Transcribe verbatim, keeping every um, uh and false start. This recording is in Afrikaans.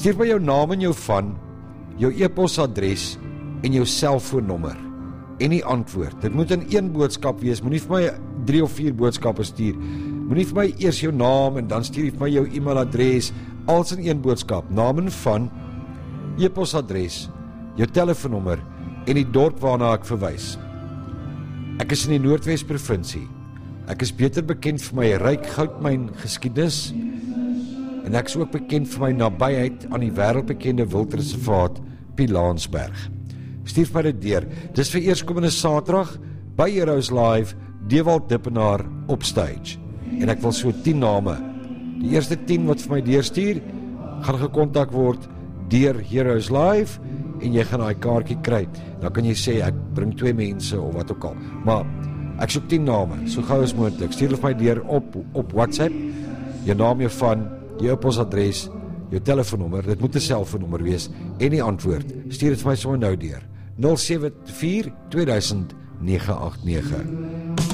Stuur my jou naam en jou van, jou e-posadres en jou selfoonnommer en die antwoord. Dit moet in een boodskap wees, moenie vir my drie of vier boodskappe stuur. Moenie vir my eers jou naam en dan stuur vir my jou e-mailadres, als in een boodskap, naam en van, e-posadres, jou telefoonnommer en die dorp waarna ek verwys. Ek is in die Noordwes provinsie. Ek is beter bekend vir my ryk goudmyn geskiedenis en ek is ook bekend vir my nabyheid aan die wêreldbekende wildreservaat Pilanesberg. Stuur vir my dit deur. Dis vir eerskomende Saterdag by Heroes Live, Dewald Dippenaar op stage. En ek wil so tien name. Die eerste tien wat vir my deurstuur, gaan gekontak word deur Heroes Live en jy gaan daai kaartjie kry. Dan kan jy sê ek bring twee mense of wat ook al. Maar ek soek tien name, so gou as moontlik. Stuur vir my deur op op WhatsApp. Jou naam, jou van, jou e-posadres, jou telefoonnommer, dit moet 'n selfoonnommer wees en die antwoord. Stuur dit vir my sommer nou deur. nul sewe vier twee duisend nege agt nege.